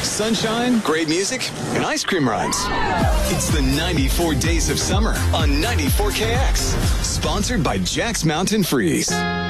Sunshine, great music, and ice cream runs. It's the 94 Days of Summer on 94KX. Sponsored by Jack's Mountain Freeze.